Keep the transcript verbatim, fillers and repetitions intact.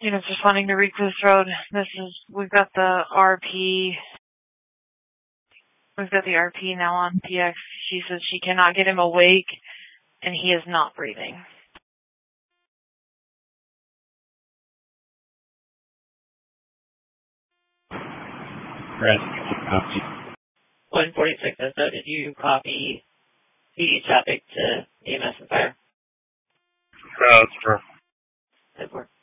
Units responding to Recluse Road. This is, we've got the R P, we've got the R P now on P X. She says she cannot get him awake, and he is not breathing. one forty-six, so did you copy the traffic to E M S and fire? Transfer. Good work.